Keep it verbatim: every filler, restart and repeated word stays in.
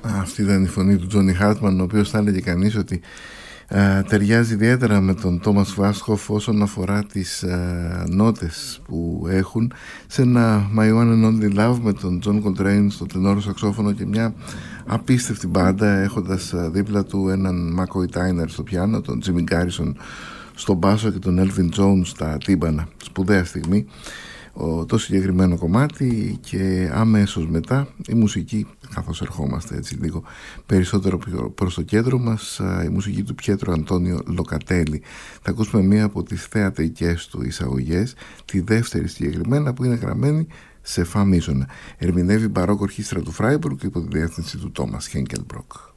Αυτή ήταν η φωνή του Τζόνι Χάρτμαν, ο οποίος θα έλεγε κανείς ότι Uh, ταιριάζει ιδιαίτερα με τον Τόμας Βάσχοφ όσον αφορά τις uh, νότες που έχουν σε ένα My One and Only Love με τον Τζον Κολτρέιν στο τενόρο σαξόφωνο και μια απίστευτη μπάντα, έχοντας uh, δίπλα του έναν Μάκοι Τάινερ στο πιάνο, τον Τζίμι Γκάρισον στον μπάσο και τον Έλβιν Τζόουνς στα τύμπανα. Σπουδαία στιγμή ο, το συγκεκριμένο κομμάτι, και αμέσως μετά η μουσική, καθώς ερχόμαστε έτσι λίγο περισσότερο προς το κέντρο μας, η μουσική του Πιέτρο Αντώνιο Λοκατέλη. Θα ακούσουμε μία από τις θεατρικές του εισαγωγές, τη δεύτερη συγκεκριμένα, που είναι γραμμένη σε φα μίζωνα. Ερμηνεύει μπαρόκο ορχήστρα του Φράιμπουργκ υπό τη διεύθυνση του Τόμας Χένκελμπροκ.